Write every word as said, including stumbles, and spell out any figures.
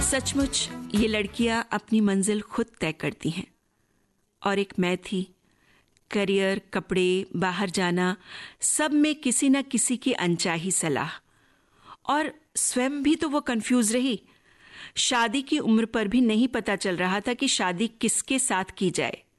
सचमुच ये लड़कियां अपनी मंजिल खुद तय करती हैं, और एक मैं थी, करियर, कपड़े, बाहर जाना, सब में किसी न किसी की अनचाही सलाह। और स्वयं भी तो वो कंफ्यूज रही। शादी की उम्र पर भी नहीं पता चल रहा था कि शादी किसके साथ की जाए।